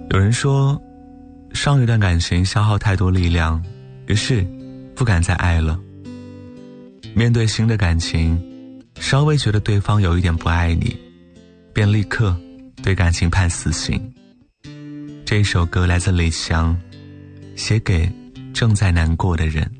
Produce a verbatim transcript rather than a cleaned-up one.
有人说，上一段感情消耗太多力量，于是不敢再爱了。面对新的感情，稍微觉得对方有一点不爱你，便立刻对感情判死刑。这一首歌来自李翔，写给正在难过的人。